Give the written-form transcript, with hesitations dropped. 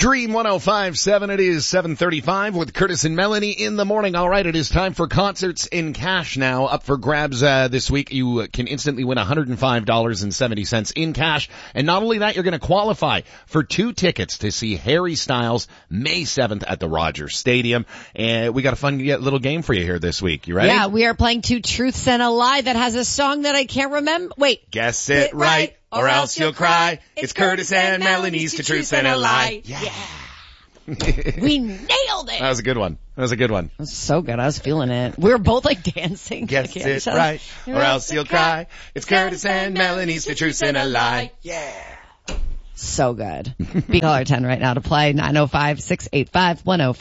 Dream 105.7, it is 7:35 with Curtis and Melanie in the morning. All right, it is time for Concerts in Cash now. Up for grabs this week. You can instantly win $105.70 in cash. And not only that, you're going to qualify for 2 tickets to see Harry Styles May 7th at the Rogers Stadium. And we got a fun little game for you here this week. You ready? Yeah, we are playing 2 Truths and a Lie that has a song that I can't remember. Wait. Guess it right. Or else you'll cry. It's Curtis and Melanie's 2 Truths and a Lie. Yeah. We nailed it. That was a good one. It was so good. I was feeling it. We were both like dancing. Guess it right. Or else you'll cry. It's Curtis and Melanie's 2 Truths and a Lie. Yeah. So good. Be caller 10 right now to play 905-685-1055.